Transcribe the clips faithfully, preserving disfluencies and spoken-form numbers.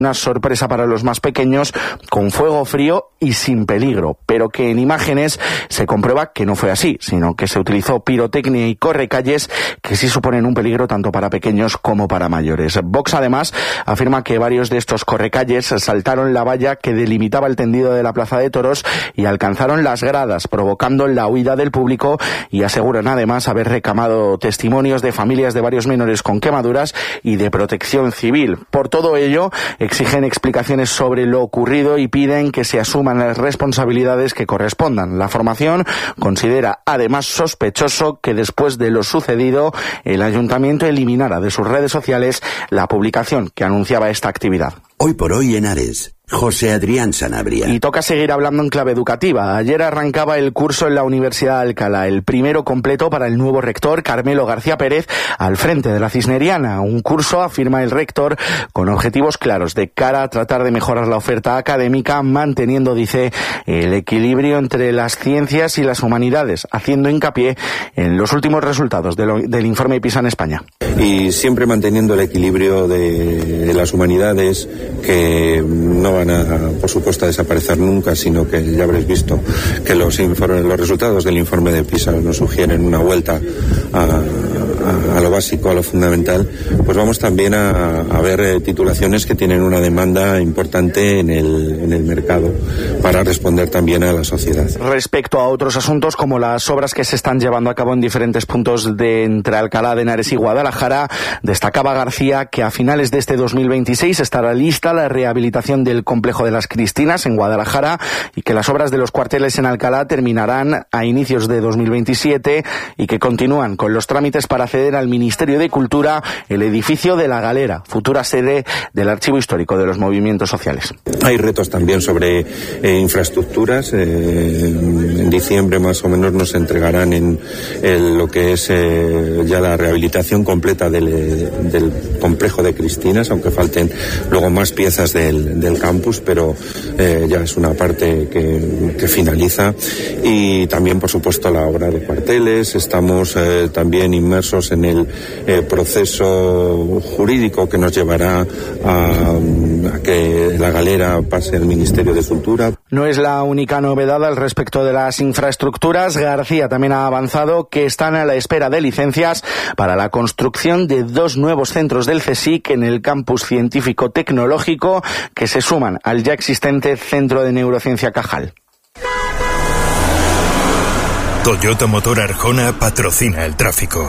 Una sorpresa para los más pequeños, con fuego frío y sin peligro, pero que en imágenes se comprueba que no fue así, sino que se utilizó pirotecnia y correcalles que sí suponen un peligro tanto para pequeños como para mayores. Vox además afirma que varios de estos correcalles saltaron la valla que delimitaba el tendido de la Plaza de Toros y alcanzaron las gradas, provocando la huida del público, y aseguran además haber recamado testimonios de familias de varios menores con quemaduras y de Protección Civil. Por todo ello, exigen explicaciones sobre lo ocurrido y piden que se asuman las responsabilidades que correspondan. La formación considera además sospechoso que después de lo sucedido el ayuntamiento eliminara de sus redes sociales la publicación que anunciaba esta actividad. Hoy por hoy en Ares, José Adrián Sanabria. Y toca seguir hablando en clave educativa. Ayer arrancaba el curso en la Universidad de Alcalá, el primero completo para el nuevo rector Carmelo García Pérez al frente de la Cisneriana. Un curso, afirma el rector, con objetivos claros de cara a tratar de mejorar la oferta académica, manteniendo, dice, el equilibrio entre las ciencias y las humanidades, haciendo hincapié en los últimos resultados de lo, del informe PISA en España. Y siempre manteniendo el equilibrio de, de las humanidades, que no van a, por supuesto, a desaparecer nunca, sino que ya habréis visto que los, informes, los resultados del informe de PISA nos sugieren una vuelta a, a, a lo básico, a lo fundamental. Pues vamos también a, a ver eh, titulaciones que tienen una demanda importante en el, en el mercado para responder también a la sociedad. Respecto a otros asuntos como las obras que se están llevando a cabo en diferentes puntos de entre Alcalá de Henares y Guadalajara, destacaba García que a finales de este dos mil veintiséis estará lista la rehabilitación del complejo de las Cristinas en Guadalajara y que las obras de los cuarteles en Alcalá terminarán a inicios de dos mil veintisiete y que continúan con los trámites para ceder al Ministerio de Cultura el edificio de La Galera, futura sede del Archivo Histórico de los Movimientos Sociales. Hay retos también sobre eh, infraestructuras. Eh, en diciembre más o menos nos entregarán en, en lo que es eh, ya la rehabilitación completa del, del complejo de Cristinas, aunque falten luego más piezas del, del campus, pero eh, ya es una parte que, que finaliza. Y también, por supuesto, la obra de cuarteles. Estamos eh, también inmersos en el eh, proceso jurídico que nos llevará a, a que La Galera pase al Ministerio de Cultura. No es la única novedad al respecto de las infraestructuras. García también ha avanzado que están a la espera de licencias para la construcción de dos nuevos centros del CSIC en el campus científico-tecnológico que se suman al ya existente Centro de Neurociencia Cajal. Toyota Motor Arjona patrocina el tráfico.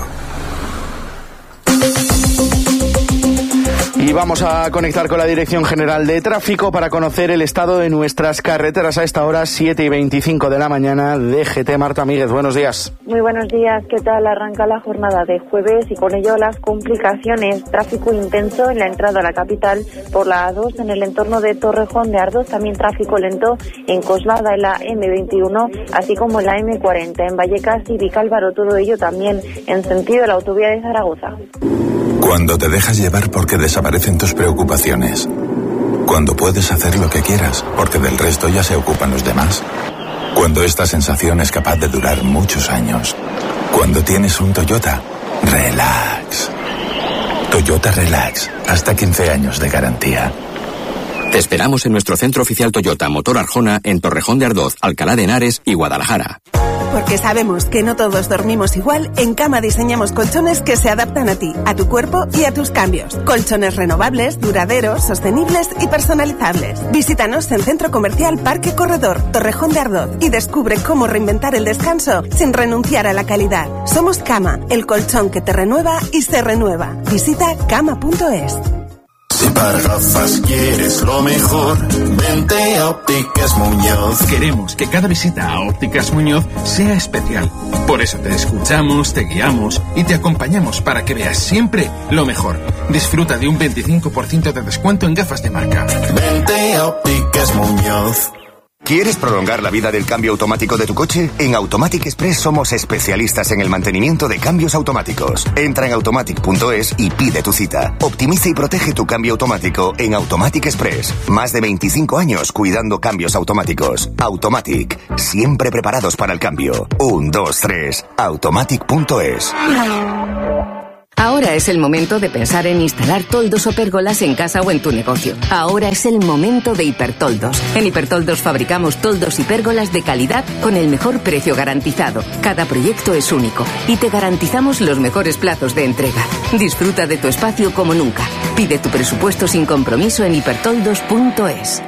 Y vamos a conectar con la Dirección General de Tráfico para conocer el estado de nuestras carreteras a esta hora, siete y veinticinco de la mañana. D G T, Marta Míguez, buenos días. Muy buenos días, ¿qué tal? Arranca la jornada de jueves y con ello las complicaciones. Tráfico intenso en la entrada a la capital por la A dos en el entorno de Torrejón de Ardoz, también tráfico lento en Coslada en la eme veintiuno, así como en la eme cuarenta en Vallecas y Vicálvaro, todo ello también en sentido de la autovía de Zaragoza. Cuando te dejas llevar porque desaparecen tus preocupaciones. Cuando puedes hacer lo que quieras, porque del resto ya se ocupan los demás. Cuando esta sensación es capaz de durar muchos años. Cuando tienes un Toyota, relax. Toyota Relax, hasta quince años de garantía. Te esperamos en nuestro centro oficial Toyota Motor Arjona en Torrejón de Ardoz, Alcalá de Henares y Guadalajara. Porque sabemos que no todos dormimos igual, en Cama diseñamos colchones que se adaptan a ti, a tu cuerpo y a tus cambios. Colchones renovables, duraderos, sostenibles y personalizables. Visítanos en Centro Comercial Parque Corredor, Torrejón de Ardoz, y descubre cómo reinventar el descanso sin renunciar a la calidad. Somos Cama, el colchón que te renueva y se renueva. Visita cama punto es. Si para gafas quieres lo mejor, vente a Ópticas Muñoz. Queremos que cada visita a Ópticas Muñoz sea especial. Por eso te escuchamos, te guiamos y te acompañamos para que veas siempre lo mejor. Disfruta de un veinticinco por ciento de descuento en gafas de marca. Vente a Ópticas Muñoz. ¿Quieres prolongar la vida del cambio automático de tu coche? En Automatic Express somos especialistas en el mantenimiento de cambios automáticos. Entra en automatic punto es y pide tu cita. Optimiza y protege tu cambio automático en Automatic Express. Más de veinticinco años cuidando cambios automáticos. Automatic, siempre preparados para el cambio. Un, dos, tres, automatic punto es. Ahora es el momento de pensar en instalar toldos o pérgolas en casa o en tu negocio. Ahora es el momento de Hipertoldos. En Hipertoldos fabricamos toldos y pérgolas de calidad con el mejor precio garantizado. Cada proyecto es único y te garantizamos los mejores plazos de entrega. Disfruta de tu espacio como nunca. Pide tu presupuesto sin compromiso en hipertoldos punto es.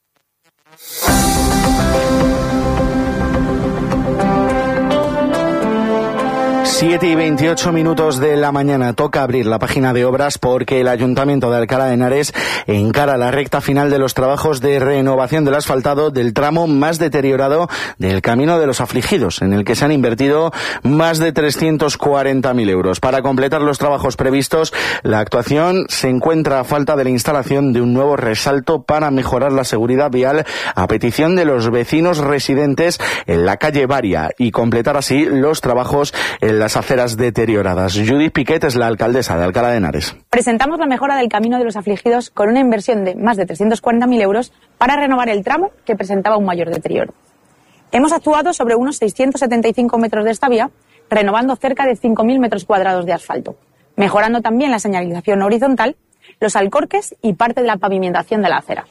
siete y veintiocho minutos de la mañana. Toca abrir la página de obras porque el Ayuntamiento de Alcalá de Henares encara la recta final de los trabajos de renovación del asfaltado del tramo más deteriorado del Camino de los Afligidos, en el que se han invertido más de trescientos cuarenta mil euros. Para completar los trabajos previstos, la actuación se encuentra a falta de la instalación de un nuevo resalto para mejorar la seguridad vial a petición de los vecinos residentes en la calle Varia y completar así los trabajos en las aceras deterioradas. Judith Piquet es la alcaldesa de Alcalá de Henares. Presentamos la mejora del Camino de los Afligidos con una inversión de más de trescientos cuarenta mil euros para renovar el tramo que presentaba un mayor deterioro. Hemos actuado sobre unos seiscientos setenta y cinco metros de esta vía, renovando cerca de cinco mil metros cuadrados de asfalto, mejorando también la señalización horizontal, los alcorques y parte de la pavimentación de la acera.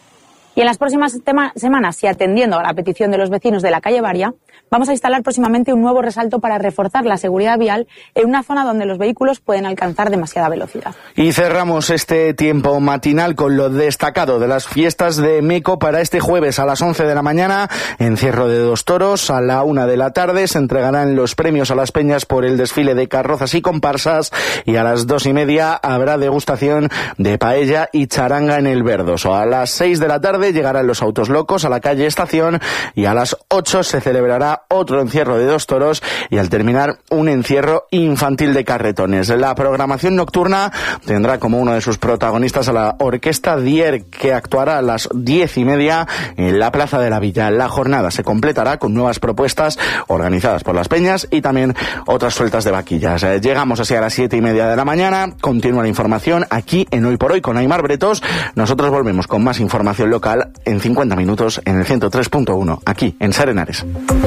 Y en las próximas tema- semanas, y atendiendo a la petición de los vecinos de la calle Varia, vamos a instalar próximamente un nuevo resalto para reforzar la seguridad vial en una zona donde los vehículos pueden alcanzar demasiada velocidad. Y cerramos este tiempo matinal con lo destacado de las fiestas de Meco para este jueves a las once de la mañana. Encierro de dos toros. A la una de la tarde se entregarán los premios a las peñas por el desfile de carrozas y comparsas. Y a las dos y media habrá degustación de paella y charanga en el Verdoso. A las seis de la tarde llegarán los autos locos a la calle Estación y a las ocho se celebrará otro encierro de dos toros y al terminar un encierro infantil de carretones. La programación nocturna tendrá como uno de sus protagonistas a la orquesta Dier, que actuará a las diez y media en la Plaza de la Villa. La jornada se completará con nuevas propuestas organizadas por las peñas y también otras sueltas de vaquillas. Llegamos así a las siete y media de la mañana. Continúa la información aquí en Hoy por Hoy con Aimar Bretos. Nosotros volvemos con más información local en cincuenta minutos en el ciento tres punto uno, aquí en Ser Henares.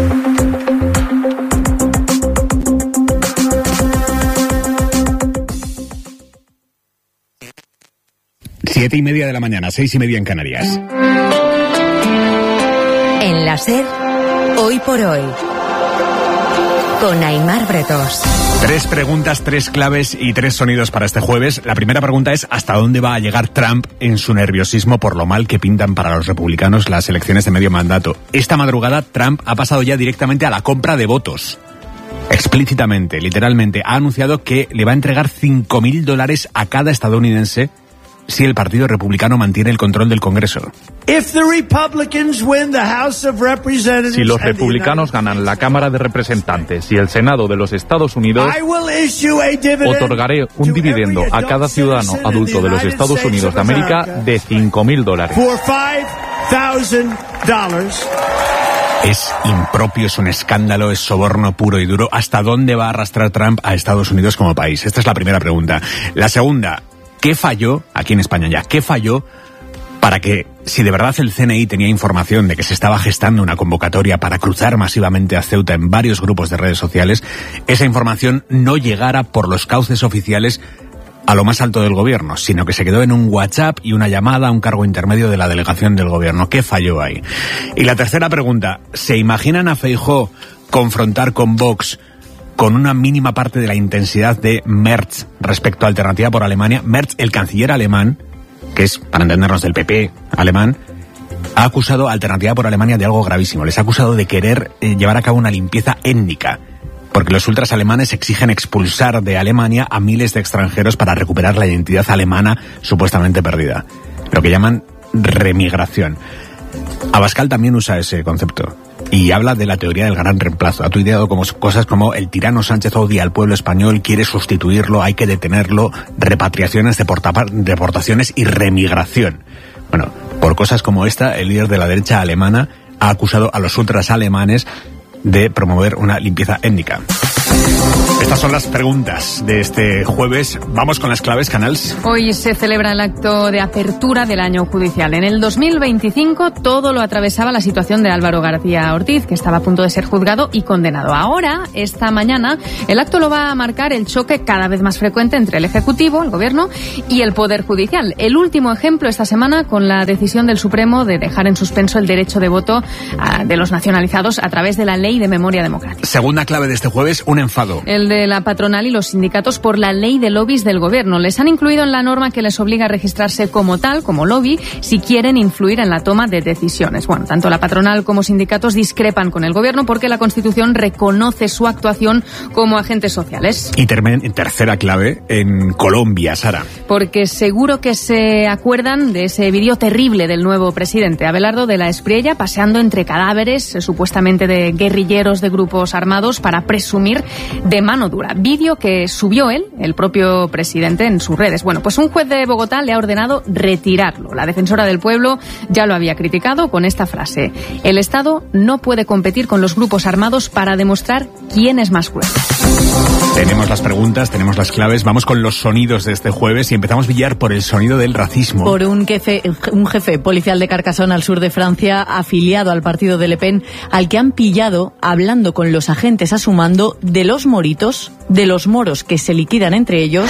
Siete y media de la mañana, seis y media en Canarias. En la Ser, Hoy por Hoy, con Aimar Bretos. Tres preguntas, tres claves y tres sonidos para este jueves. La primera pregunta es ¿hasta dónde va a llegar Trump en su nerviosismo por lo mal que pintan para los republicanos las elecciones de medio mandato? Esta madrugada Trump ha pasado ya directamente a la compra de votos. Explícitamente, literalmente, ha anunciado que le va a entregar cinco mil dólares a cada estadounidense si el Partido Republicano mantiene el control del Congreso. Si los republicanos ganan la Cámara de Representantes y el Senado de los Estados Unidos, otorgaré un dividendo a cada ciudadano adulto de los Estados Unidos de América de cinco mil dólares. Es impropio, es un escándalo, es soborno puro y duro. ¿Hasta dónde va a arrastrar Trump a Estados Unidos como país? Esta es la primera pregunta. La segunda, ¿qué falló, aquí en España ya, qué falló para que, si de verdad el C N I tenía información de que se estaba gestando una convocatoria para cruzar masivamente a Ceuta en varios grupos de redes sociales, esa información no llegara por los cauces oficiales a lo más alto del gobierno, sino que se quedó en un WhatsApp y una llamada a un cargo intermedio de la delegación del gobierno? ¿Qué falló ahí? Y la tercera pregunta, ¿se imaginan a Feijóo confrontar con Vox con una mínima parte de la intensidad de Merz respecto a Alternativa por Alemania? Merz, el canciller alemán, que es, para entendernos, del P P alemán, ha acusado a Alternativa por Alemania de algo gravísimo. Les ha acusado de querer eh, llevar a cabo una limpieza étnica, porque los ultras alemanes exigen expulsar de Alemania a miles de extranjeros para recuperar la identidad alemana supuestamente perdida, lo que llaman remigración. Abascal también usa ese concepto y habla de la teoría del gran reemplazo. Ha tuiteado como cosas como el tirano Sánchez odia al pueblo español, quiere sustituirlo, hay que detenerlo, repatriaciones, deporta- deportaciones y remigración. Bueno, por cosas como esta, el líder de la derecha alemana ha acusado a los ultras alemanes de promover una limpieza étnica. Estas son las preguntas de este jueves. Vamos con las claves, Canals. Hoy se celebra el acto de apertura del año judicial. En el dos mil veinticinco todo lo atravesaba la situación de Álvaro García Ortiz, que estaba a punto de ser juzgado y condenado. Ahora, esta mañana, el acto lo va a marcar el choque cada vez más frecuente entre el Ejecutivo, el Gobierno, y el Poder Judicial. El último ejemplo esta semana con la decisión del Supremo de dejar en suspenso el derecho de voto a, de los nacionalizados a través de la Ley de Memoria Democrática. Segunda clave de este jueves, un enfado. El de la patronal y los sindicatos por la ley de lobbies del Gobierno. Les han incluido en la norma que les obliga a registrarse como tal, como lobby, si quieren influir en la toma de decisiones. Bueno, tanto la patronal como sindicatos discrepan con el Gobierno porque la Constitución reconoce su actuación como agentes sociales. Y termen, tercera clave, en Colombia, Sara. Porque seguro que se acuerdan de ese vídeo terrible del nuevo presidente, Abelardo de la Espriella, paseando entre cadáveres, eh, supuestamente de guerrilleros de grupos armados, para presumir de mano dura. Vídeo que subió él, el propio presidente, en sus redes. Bueno, pues un juez de Bogotá le ha ordenado retirarlo. La defensora del pueblo ya lo había criticado con esta frase: el Estado no puede competir con los grupos armados para demostrar quién es más fuerte. Tenemos las preguntas, tenemos las claves. Vamos con los sonidos de este jueves y empezamos, Villar, por el sonido del racismo. Por un jefe, un jefe policial de Carcassonne, al sur de Francia, afiliado al partido de Le Pen, al que han pillado hablando con los agentes a su mando de los moritos, de los moros que se liquidan entre ellos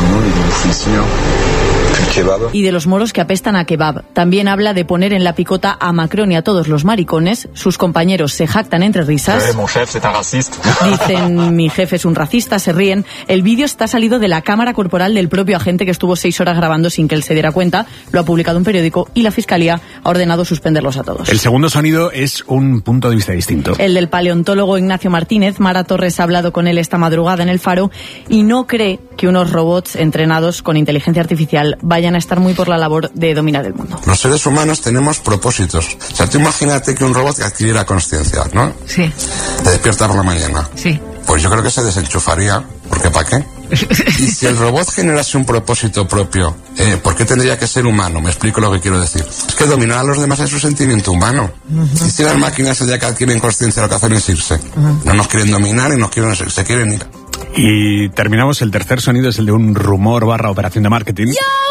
y de los moros que apestan a kebab. También habla de poner en la picota a Macron y a todos los maricones. Sus compañeros se jactan entre risas. Dicen, mi jefe es un racista, se ríen. El vídeo está salido de la cámara corporal del propio agente, que estuvo seis horas grabando sin que él se diera cuenta. Lo ha publicado un periódico y la Fiscalía ha ordenado suspenderlos a todos. El segundo sonido es un punto de vista distinto. El del paleontólogo Ignacio Martínez. Mara Torres ha hablado con él esta madrugada en El Faro y no cree que unos robots entrenados con inteligencia artificial vayan a estar muy por la labor de dominar el mundo. Los seres humanos tenemos propósitos. O sea, tú imagínate que un robot adquiriera conciencia, ¿no? Sí. Te despierta por la mañana. Sí. Pues yo creo que se desenchufaría, porque ¿para qué? Y si el robot generase un propósito propio, eh, ¿por qué tendría que ser humano? Me explico lo que quiero decir. Es que dominar a los demás es su sentimiento humano. Uh-huh. Y si las máquinas el día que adquieren conciencia lo que hacen es irse. Uh-huh. No nos quieren dominar y nos quieren, se quieren ir. Y terminamos, el tercer sonido es el de un rumor barra operación de marketing. ¡Ya!